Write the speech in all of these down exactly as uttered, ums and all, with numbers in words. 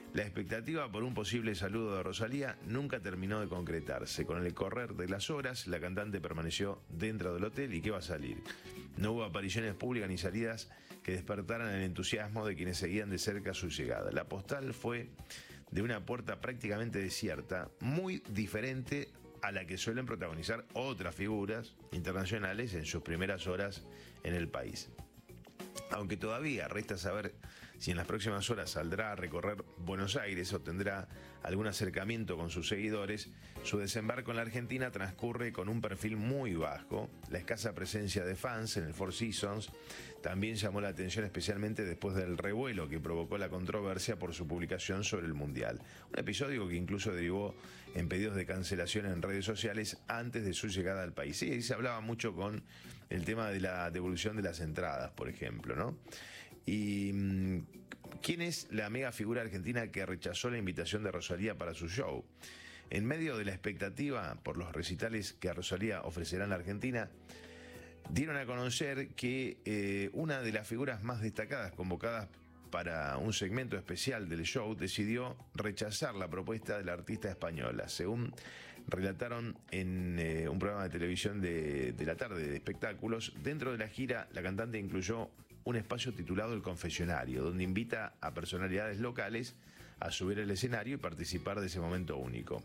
La expectativa por un posible saludo de Rosalía nunca terminó de concretarse. Con el correr de las horas, la cantante permaneció dentro del hotel. ¿Y qué va a salir? No hubo apariciones públicas ni salidas que despertaran el entusiasmo de quienes seguían de cerca su llegada. La postal fue de una puerta prácticamente desierta, muy diferente a la que suelen protagonizar otras figuras internacionales en sus primeras horas en el país. Aunque todavía resta saber si en las próximas horas saldrá a recorrer Buenos Aires o tendrá algún acercamiento con sus seguidores, su desembarco en la Argentina transcurre con un perfil muy bajo. La escasa presencia de fans en el Four Seasons también llamó la atención, especialmente después del revuelo que provocó la controversia por su publicación sobre el Mundial. Un episodio que incluso derivó en pedidos de cancelación en redes sociales antes de su llegada al país. Sí, ahí se hablaba mucho con el tema de la devolución de las entradas, por ejemplo, ¿no? Y ¿quién es la mega figura argentina que rechazó la invitación de Rosalía para su show? En medio de la expectativa por los recitales que a Rosalía ofrecerá en la Argentina, dieron a conocer que eh, una de las figuras más destacadas convocadas para un segmento especial del show decidió rechazar la propuesta de la artista española. Según relataron en eh, un programa de televisión de, de la tarde de espectáculos, dentro de la gira la cantante incluyó un espacio titulado El Confesionario, donde invita a personalidades locales a subir al escenario y participar de ese momento único.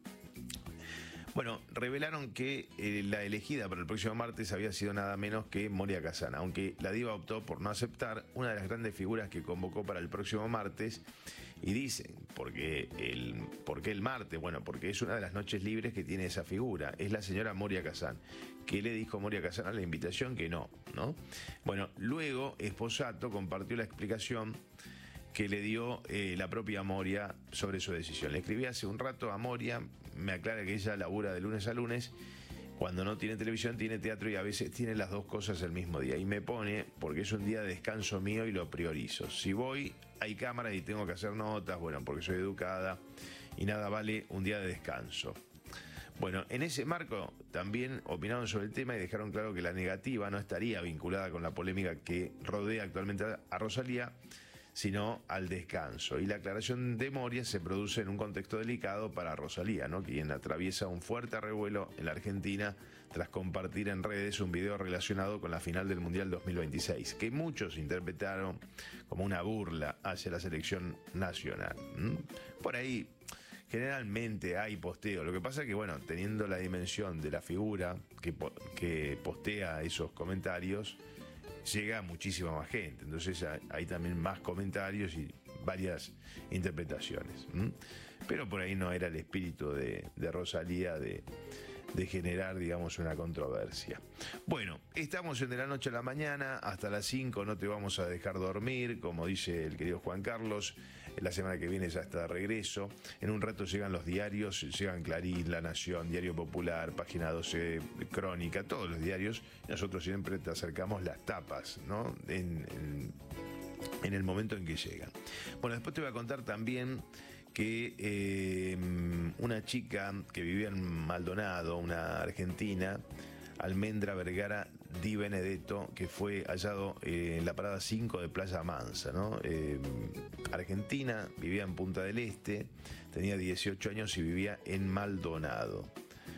Bueno, revelaron que eh, la elegida para el próximo martes había sido nada menos que Moria Kazan, aunque la diva optó por no aceptar, una de las grandes figuras que convocó para el próximo martes. Y dicen, ¿por qué el, por qué el martes? Bueno, porque es una de las noches libres que tiene esa figura, es la señora Moria Kazan. ¿Qué le dijo Moria Kazan a la invitación? Que no, ¿no? Bueno, luego Esposato compartió la explicación que le dio eh, la propia Moria sobre su decisión. Le escribí hace un rato a Moria, me aclara que ella labura de lunes a lunes, cuando no tiene televisión tiene teatro y a veces tiene las dos cosas el mismo día. Y me pone, porque es un día de descanso mío y lo priorizo. Si voy, hay cámaras y tengo que hacer notas, bueno, porque soy educada y nada vale un día de descanso. Bueno, en ese marco también opinaron sobre el tema y dejaron claro que la negativa no estaría vinculada con la polémica que rodea actualmente a Rosalía, sino al descanso. Y la aclaración de Moria se produce en un contexto delicado para Rosalía, ¿no?, quien atraviesa un fuerte revuelo en la Argentina tras compartir en redes un video relacionado con la final del Mundial dos mil veintiséis, que muchos interpretaron como una burla hacia la selección nacional. ¿Mm? Por ahí generalmente hay posteo. Lo que pasa es que, bueno, teniendo la dimensión de la figura que, que postea esos comentarios, llega muchísima más gente, entonces hay también más comentarios y varias interpretaciones. ¿Mm? Pero por ahí no era el espíritu de, de Rosalía de, de generar, digamos, una controversia. Bueno, estamos en De la Noche a la Mañana, hasta las cinco no te vamos a dejar dormir, como dice el querido Juan Carlos. La semana que viene ya está de regreso. En un rato llegan los diarios, llegan Clarín, La Nación, Diario Popular, Página doce, Crónica, todos los diarios. Nosotros siempre te acercamos las tapas, ¿no?, en, en, en el momento en que llegan. Bueno, después te voy a contar también que eh, una chica que vivía en Maldonado, una argentina, Almendra Vergara Di Benedetto, que fue hallado eh, en la parada cinco de Playa Mansa, ¿no? Eh, Argentina, vivía en Punta del Este, tenía dieciocho años y vivía en Maldonado.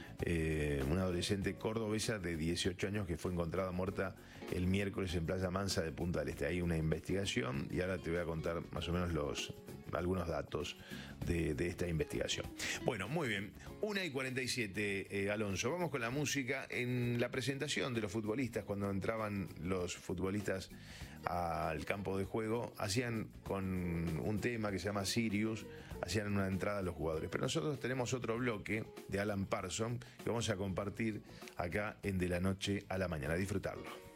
Eh, una adolescente cordobesa de dieciocho años que fue encontrada muerta el miércoles en Playa Mansa de Punta del Este. Hay una investigación y ahora te voy a contar más o menos los algunos datos de, de esta investigación. Bueno, muy bien, una y cuarenta y siete, eh, Alonso. Vamos con la música. En la presentación de los futbolistas, cuando entraban los futbolistas al campo de juego, hacían con un tema que se llama Sirius, hacían una entrada a los jugadores. Pero nosotros tenemos otro bloque de Alan Parsons que vamos a compartir acá en De la Noche a la Mañana. Disfrutarlo.